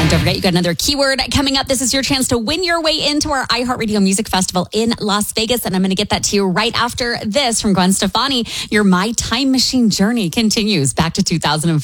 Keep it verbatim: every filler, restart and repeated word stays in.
And don't forget, you got another keyword coming up. This is your chance to win your way into our iHeartRadio Music Festival in Las Vegas. And I'm going to get that to you right after this from Gwen Stefani. Your My Time Machine journey continues back to two thousand five.